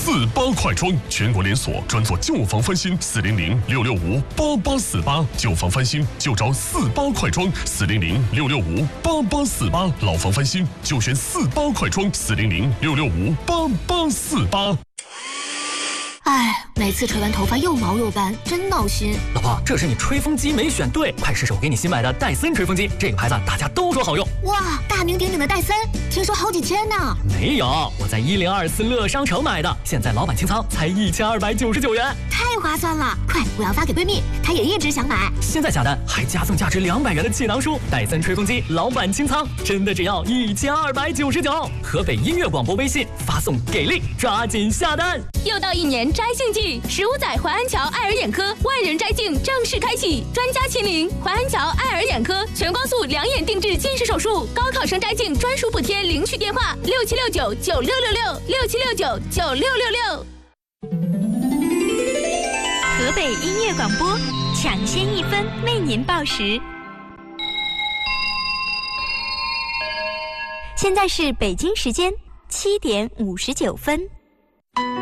48快装，全国连锁，专做旧房翻新，400-665-8848，旧房翻新就找48快装，400-665-8848，老房翻新就选48快装，400-665-8848。 哎，每次吹完头发又毛又干，真闹心。 老婆，这是你吹风机没选对，快试试我给你新买的戴森吹风机，这个牌子大家都说好用。 哇，大名鼎鼎的戴森，听说好几千呢。 没有，我在1024乐商城买的，现在老板清仓才1299元， 太划算了！快，我要发给闺蜜，她也一直想买。 现在下单还加赠价值200元的气囊书，戴森吹风机老板清仓，真的只要1299。河北音乐广播微信发送给力，抓紧下单。 又到一年摘杏季，15载淮安桥爱尔眼科万人摘杏正式开启，专家亲临淮安桥爱尔眼科，全光速2眼定制近视手术，高考生摘杏专属补贴，领取电话67699666，67699666。 河北音乐广播，抢先1分为您报时。现在是北京时间7点59分。